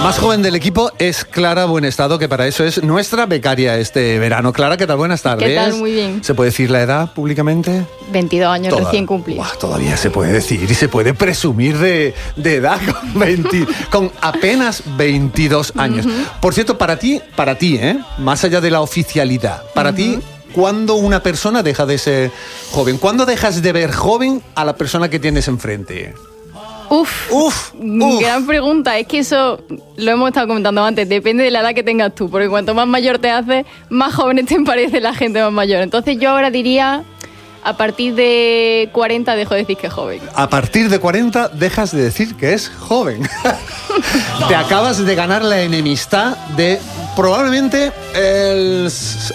más joven del equipo es Clara Buenestado, que para eso es nuestra becaria este verano. Clara, ¿qué tal? Buenas tardes. ¿Qué tal? Muy bien. ¿Se puede decir la edad públicamente? 22 años recién cumplidos. Todavía se puede decir y se puede presumir de edad con apenas 22 años. Por cierto, para ti, más allá de la oficialidad, para ti, ¿cuándo una persona deja de ser joven? ¿Cuándo dejas de ver joven a la persona que tienes enfrente? Gran pregunta. Es que eso lo hemos estado comentando antes. Depende de la edad que tengas tú, porque cuanto más mayor te haces, más jóvenes te parece la gente más mayor. Entonces yo ahora diría, a partir de 40 dejo de decir que es joven. A partir de 40 dejas de decir que es joven. Te acabas de ganar la enemistad de probablemente el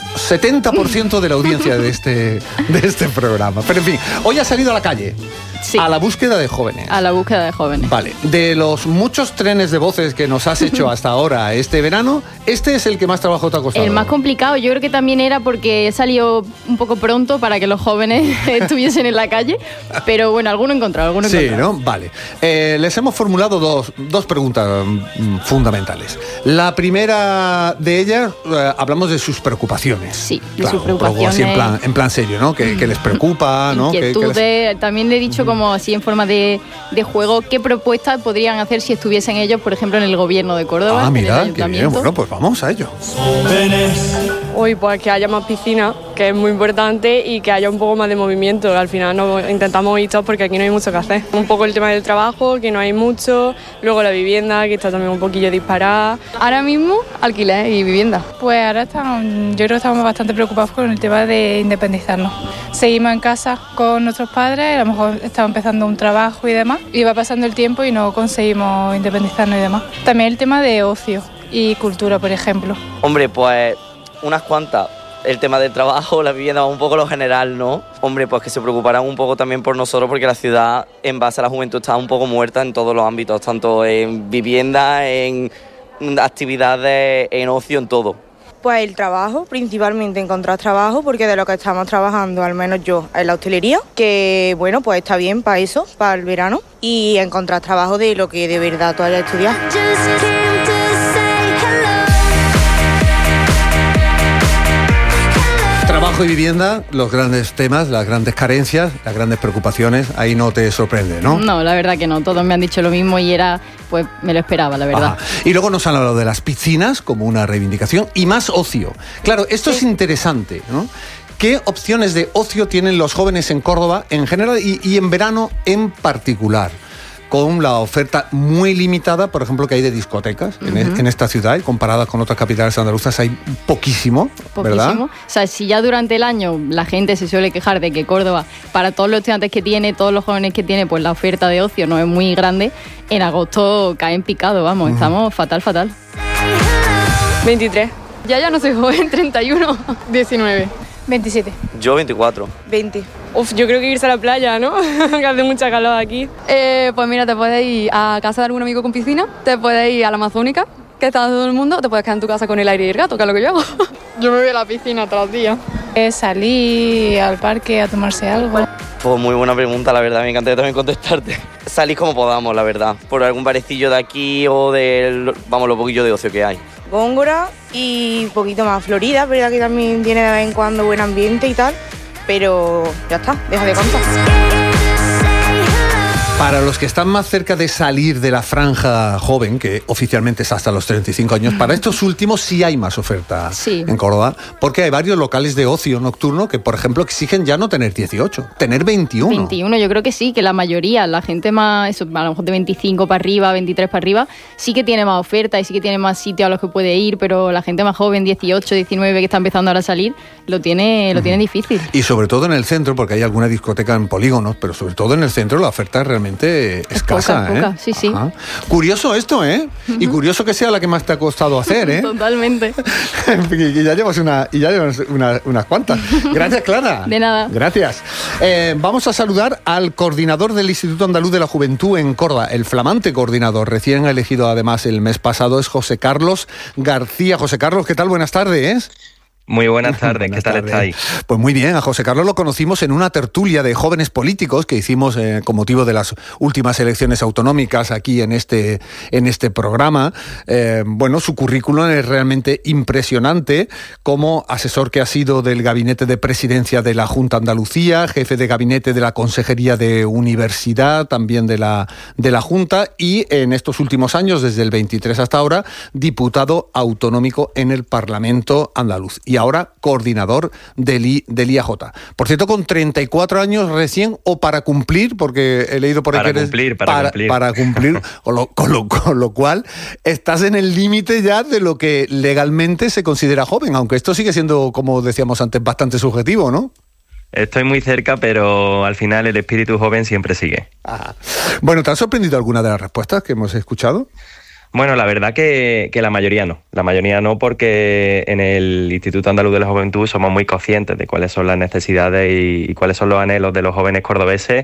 70% de la audiencia de este programa. Pero en fin, hoy has salido a la calle. Sí. A la búsqueda de jóvenes. A la búsqueda de jóvenes. Vale. De los muchos trenes de voces que nos has hecho hasta ahora este verano, ¿este es el que más trabajo te ha costado? El más complicado, yo creo que también era porque he salido un poco pronto para que los jóvenes estuviesen en la calle, pero bueno, alguno he encontrado. Sí, ¿no? Vale. Les hemos formulado dos preguntas fundamentales. La primera de ellas, hablamos de sus preocupaciones. Sí, de sus preocupaciones. Así en plan serio, ¿no? Que les preocupa, ¿no? Inquietudes. También le he dicho como así en forma de juego, ¿qué propuestas podrían hacer si estuviesen ellos, por ejemplo, en el gobierno de Córdoba? Ah, mira, qué bien. Bueno, pues vamos a ello. Hoy, pues que haya más piscinas, que es muy importante, y que haya un poco más de movimiento. Al final intentamos ir todos porque aquí no hay mucho que hacer. Un poco el tema del trabajo, que no hay mucho, luego la vivienda, que está también un poquillo disparada. Ahora mismo, alquiler y vivienda. Pues ahora yo creo que estamos bastante preocupados con el tema de independizarnos. Seguimos en casa con nuestros padres, a lo mejor estamos empezando un trabajo y demás, y va pasando el tiempo y no conseguimos independizarnos y demás. También el tema de ocio y cultura, por ejemplo. Hombre, pues unas cuantas. El tema del trabajo, la vivienda, un poco lo general, ¿no? Hombre, pues que se preocuparán un poco también por nosotros, porque la ciudad, en base a la juventud, está un poco muerta en todos los ámbitos, tanto en vivienda, en actividades, en ocio, en todo. Pues el trabajo, principalmente encontrar trabajo, porque de lo que estamos trabajando, al menos yo, en la hostelería, que bueno, pues está bien para eso, para el verano, y encontrar trabajo de lo que de verdad tú hayas estudiado. Trabajo y vivienda, los grandes temas, las grandes carencias, las grandes preocupaciones, ahí no te sorprende, ¿no? No, la verdad que no, todos me han dicho lo mismo y pues me lo esperaba, la verdad. Ajá. Y luego nos han hablado de las piscinas como una reivindicación y más ocio. Claro, esto es interesante, ¿no? ¿Qué opciones de ocio tienen los jóvenes en Córdoba en general y en verano en particular? Con la oferta muy limitada, por ejemplo, que hay de discotecas en esta ciudad, y comparadas con otras capitales andaluzas hay poquísimo, ¿verdad? O sea, si ya durante el año la gente se suele quejar de que Córdoba, para todos los estudiantes que tiene, todos los jóvenes que tiene, pues la oferta de ocio no es muy grande, en agosto cae en picado, vamos, estamos fatal. 23. Ya no soy joven, 31. 19. 27. Yo 24. 20. Yo creo que irse a la playa, ¿no? Que hace mucha calor aquí. Pues mira, te puedes ir a casa de algún amigo con piscina, te puedes ir a la Amazónica, que está todo el mundo, o te puedes quedar en tu casa con el aire y el gato, que es lo que yo hago. Yo me voy a la piscina todos los días. Salir al parque a tomarse algo. Pues muy buena pregunta, la verdad, me encantaría también contestarte. Salir como podamos, la verdad, por algún barecillo de aquí o lo poquillo de ocio que hay. Góngora y un poquito más Florida, verdad que también tiene de vez en cuando buen ambiente y tal, pero ya está, deja de contar. Para los que están más cerca de salir de la franja joven, que oficialmente es hasta los 35 años, para estos últimos sí hay más oferta en Córdoba, porque hay varios locales de ocio nocturno que, por ejemplo, exigen ya no tener 18, tener 21. 21, yo creo que sí, que la mayoría, la gente más, eso, a lo mejor de 25 para arriba, 23 para arriba, sí que tiene más oferta y sí que tiene más sitios a los que puede ir, pero la gente más joven, 18, 19, que está empezando ahora a salir, lo tiene difícil. Y sobre todo en el centro, porque hay alguna discoteca en polígonos, pero sobre todo en el centro la oferta es realmente escasa, poca, sí. Ajá. Curioso esto, ¿eh? Y curioso que sea la que más te ha costado hacer, ¿eh? Totalmente. y ya llevas unas cuantas. Gracias, Clara. De nada. Gracias. Vamos a saludar al coordinador del Instituto Andaluz de la Juventud en Córdoba, el flamante coordinador, recién elegido además el mes pasado, es José Carlos García. José Carlos, ¿qué tal? Buenas tardes. Muy buenas tardes, ¿qué tal estáis? Pues muy bien, a José Carlos lo conocimos en una tertulia de jóvenes políticos que hicimos con motivo de las últimas elecciones autonómicas aquí en este programa. Bueno, su currículum es realmente impresionante, como asesor que ha sido del Gabinete de Presidencia de la Junta de Andalucía, jefe de gabinete de la Consejería de Universidad, también de la Junta, y en estos últimos años, desde el 23 hasta ahora, diputado autonómico en el Parlamento andaluz. Y ahora coordinador del IAJ. Por cierto, con 34 años recién, o para cumplir, porque he leído por ahí que eres... Para cumplir, con lo cual estás en el límite ya de lo que legalmente se considera joven, aunque esto sigue siendo, como decíamos antes, bastante subjetivo, ¿no? Estoy muy cerca, pero al final el espíritu joven siempre sigue. Ajá. Bueno, ¿te ha sorprendido alguna de las respuestas que hemos escuchado? Bueno, la verdad que la mayoría no. La mayoría no, porque en el Instituto Andaluz de la Juventud somos muy conscientes de cuáles son las necesidades y cuáles son los anhelos de los jóvenes cordobeses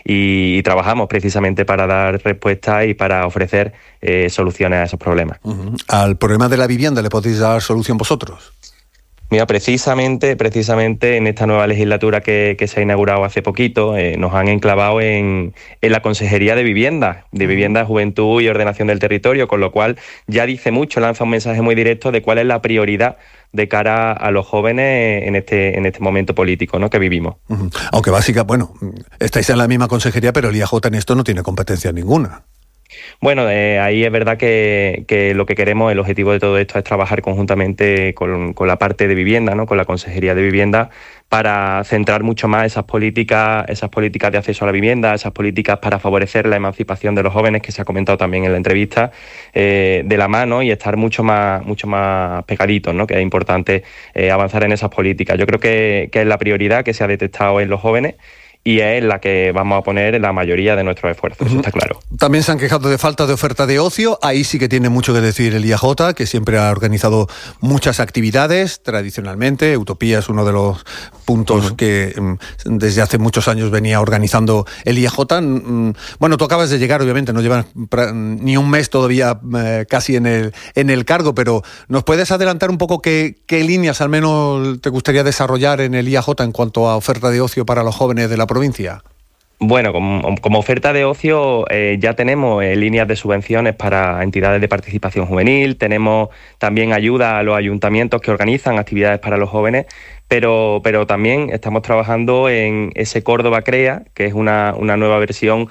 y trabajamos precisamente para dar respuestas y para ofrecer soluciones a esos problemas. Uh-huh. ¿Al problema de la vivienda le podéis dar solución vosotros? Mira, precisamente en esta nueva legislatura que se ha inaugurado hace poquito, nos han enclavado en la Consejería de Vivienda, Juventud y Ordenación del Territorio, con lo cual ya dice mucho, lanza un mensaje muy directo de cuál es la prioridad de cara a los jóvenes en este momento político, ¿no?, que vivimos. Uh-huh. Aunque estáis en la misma consejería, pero el IAJ en esto no tiene competencia ninguna. Bueno, ahí es verdad que lo que queremos, el objetivo de todo esto es trabajar conjuntamente con la parte de vivienda, ¿no?, con la Consejería de Vivienda, para centrar mucho más esas políticas de acceso a la vivienda, esas políticas para favorecer la emancipación de los jóvenes, que se ha comentado también en la entrevista, de la mano, y estar mucho más pegaditos, ¿no?, que es importante avanzar en esas políticas. Yo creo que es la prioridad que se ha detectado en los jóvenes, y es la que vamos a poner la mayoría de nuestros esfuerzos, eso está claro. También se han quejado de falta de oferta de ocio. Ahí sí que tiene mucho que decir el IAJ, que siempre ha organizado muchas actividades tradicionalmente. Utopía es uno de los puntos que desde hace muchos años venía organizando el IAJ. Bueno, tú acabas de llegar, obviamente, no llevas ni un mes todavía casi en el cargo, pero ¿nos puedes adelantar un poco qué líneas al menos te gustaría desarrollar en el IAJ en cuanto a oferta de ocio para los jóvenes de la provincia? Bueno, como oferta de ocio ya tenemos líneas de subvenciones para entidades de participación juvenil, tenemos también ayuda a los ayuntamientos que organizan actividades para los jóvenes, pero también estamos trabajando en ese Córdoba Crea, que es una nueva versión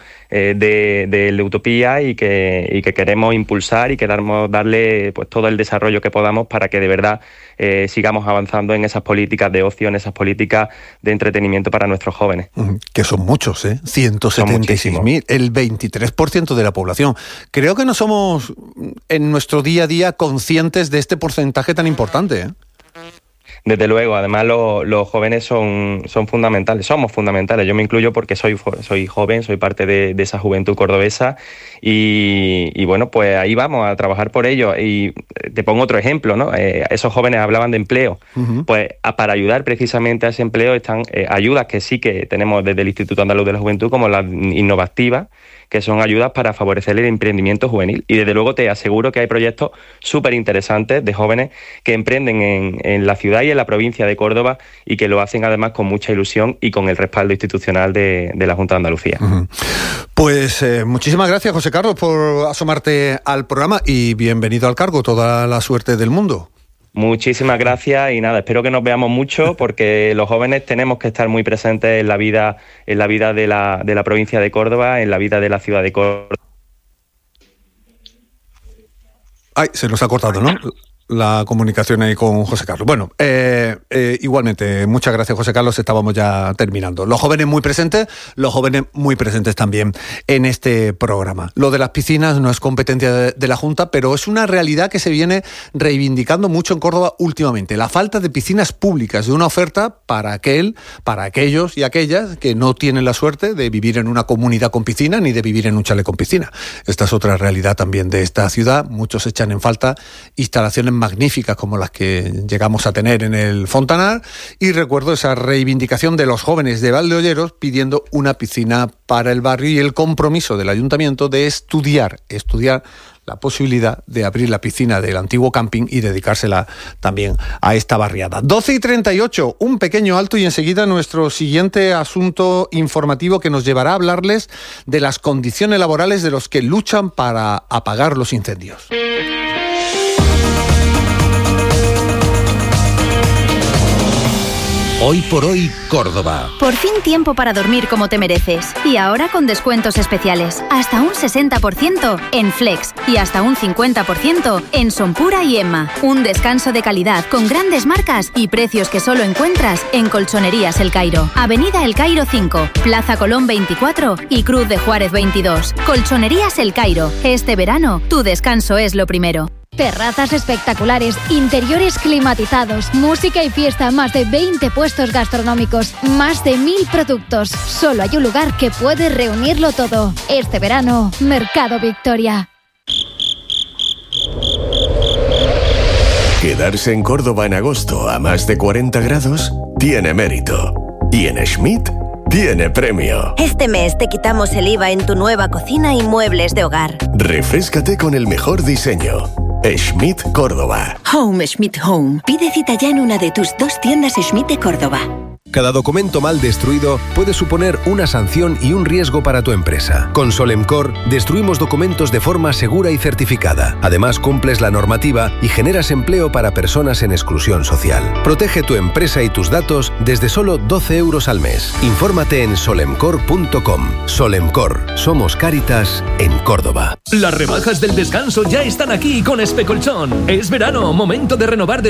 de Utopía y que queremos impulsar y queremos darle pues todo el desarrollo que podamos para que de verdad sigamos avanzando en esas políticas de ocio, en esas políticas de entretenimiento para nuestros jóvenes. Que son muchos, 176.000, el 23% de la población. Creo que no somos en nuestro día a día conscientes de este porcentaje tan importante, Desde luego, además los jóvenes son fundamentales, somos fundamentales. Yo me incluyo porque soy joven, soy parte de esa juventud cordobesa y bueno, pues ahí vamos a trabajar por ello. Y te pongo otro ejemplo, ¿no? Esos jóvenes hablaban de empleo. Uh-huh. Pues para ayudar precisamente a ese empleo están ayudas que sí que tenemos desde el Instituto Andaluz de la Juventud, como la Innovativa, que son ayudas para favorecer el emprendimiento juvenil. Y desde luego te aseguro que hay proyectos súper interesantes de jóvenes que emprenden en la ciudad y en la provincia de Córdoba y que lo hacen además con mucha ilusión y con el respaldo institucional de la Junta de Andalucía. Uh-huh. Pues muchísimas gracias, José Carlos, por asomarte al programa y bienvenido al cargo. Toda la suerte del mundo. Muchísimas gracias y nada, espero que nos veamos mucho porque los jóvenes tenemos que estar muy presentes en la vida de la provincia de Córdoba, en la vida de la ciudad de Córdoba. Ay, se nos ha cortado, ¿no? La comunicación ahí con José Carlos. Bueno, igualmente, muchas gracias, José Carlos, estábamos ya terminando. Los jóvenes muy presentes también en este programa. Lo de las piscinas no es competencia de la Junta, pero es una realidad que se viene reivindicando mucho en Córdoba últimamente. La falta de piscinas públicas, de una oferta para aquellos y aquellas que no tienen la suerte de vivir en una comunidad con piscina ni de vivir en un chalet con piscina. Esta es otra realidad también de esta ciudad. Muchos echan en falta instalaciones magníficas como las que llegamos a tener en el Fontanar, y recuerdo esa reivindicación de los jóvenes de Valdeolleros pidiendo una piscina para el barrio y el compromiso del ayuntamiento de estudiar la posibilidad de abrir la piscina del antiguo camping y dedicársela también a esta barriada. 12:38, un pequeño alto y enseguida nuestro siguiente asunto informativo que nos llevará a hablarles de las condiciones laborales de los que luchan para apagar los incendios. Hoy por hoy, Córdoba. Por fin tiempo para dormir como te mereces. Y ahora con descuentos especiales. Hasta un 60% en Flex y hasta un 50% en Sonpura y Emma. Un descanso de calidad con grandes marcas y precios que solo encuentras en Colchonerías El Cairo. Avenida El Cairo 5, Plaza Colón 24 y Cruz de Juárez 22. Colchonerías El Cairo. Este verano, tu descanso es lo primero. Terrazas espectaculares, interiores climatizados, música y fiesta, más de 20 puestos gastronómicos, más de 1000 productos. Solo hay un lugar que puede reunirlo todo. Este verano, Mercado Victoria. Quedarse en Córdoba en agosto a más de 40 grados tiene mérito. Y en Schmidt tiene premio. Este mes te quitamos el IVA en tu nueva cocina y muebles de hogar. Refréscate con el mejor diseño. Schmidt Córdoba. Home Schmidt Home. Pide cita ya en una de tus 2 tiendas Schmidt de Córdoba. Cada documento mal destruido puede suponer una sanción y un riesgo para tu empresa. Con Solemcor destruimos documentos de forma segura y certificada. Además, cumples la normativa y generas empleo para personas en exclusión social. Protege tu empresa y tus datos desde solo 12 euros al mes. Infórmate en solemcor.com. Solemcor. Somos Cáritas en Córdoba. Las rebajas del descanso ya están aquí con Especolchón. Es verano, momento de renovar